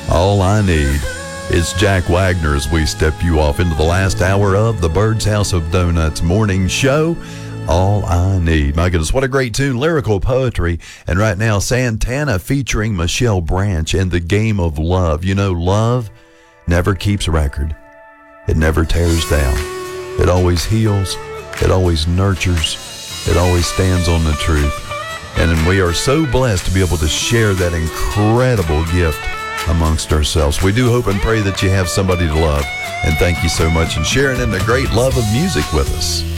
All I Need. It's Jack Wagner as we step you off into the last hour of the Bird's House of Donuts morning show. All I Need. My goodness, what a great tune. Lyrical poetry. And right now, Santana featuring Michelle Branch and The Game of Love. You know, love never keeps record. It never tears down. It always heals. It always nurtures. It always stands on the truth. And we are so blessed to be able to share that incredible gift amongst ourselves. We do hope and pray that you have somebody to love. And thank you so much for sharing in the great love of music with us.